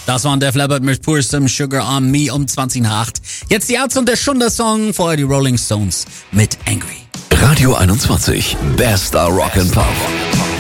Das waren Def Leppard mit Pour Some Sugar on Me um 20 nach 8. Jetzt die Arzt und der Schunder-Song, vorher die Rolling Stones mit Angry. Radio 21, bester Rock and Pop.